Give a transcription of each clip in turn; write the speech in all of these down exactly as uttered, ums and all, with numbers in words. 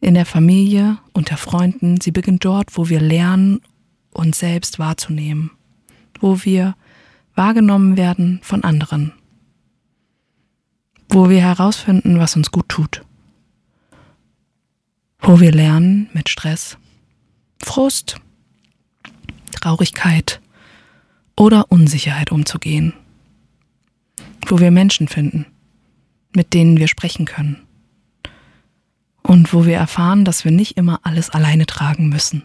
In der Familie, unter Freunden. Sie beginnt dort, wo wir lernen, uns selbst wahrzunehmen. Wo wir wahrgenommen werden von anderen. Wo wir herausfinden, was uns gut tut. Wo wir lernen, mit Stress, Frust, Traurigkeit oder Unsicherheit umzugehen. Wo wir Menschen finden, mit denen wir sprechen können. Und wo wir erfahren, dass wir nicht immer alles alleine tragen müssen.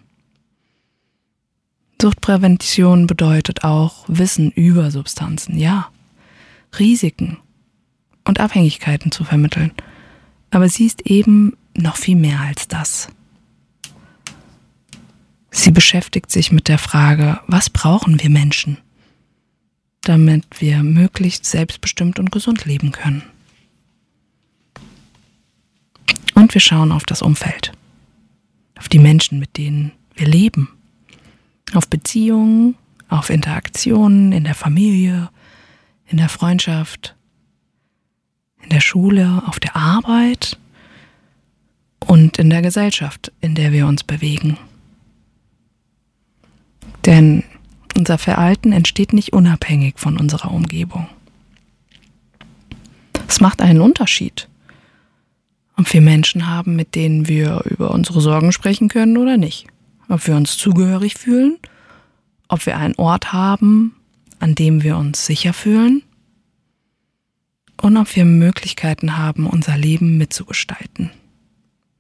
Suchtprävention bedeutet auch Wissen über Substanzen, ja, Risiken und Abhängigkeiten zu vermitteln. Aber sie ist eben noch viel mehr als das. Sie beschäftigt sich mit der Frage, was brauchen wir Menschen, damit wir möglichst selbstbestimmt und gesund leben können. Und wir schauen auf das Umfeld, auf die Menschen, mit denen wir leben, auf Beziehungen, auf Interaktionen in der Familie, in der Freundschaft, in der Schule, auf der Arbeit und in der Gesellschaft, in der wir uns bewegen. Denn unser Verhalten entsteht nicht unabhängig von unserer Umgebung. Es macht einen Unterschied, ob wir Menschen haben, mit denen wir über unsere Sorgen sprechen können oder nicht. Ob wir uns zugehörig fühlen, ob wir einen Ort haben, an dem wir uns sicher fühlen und ob wir Möglichkeiten haben, unser Leben mitzugestalten.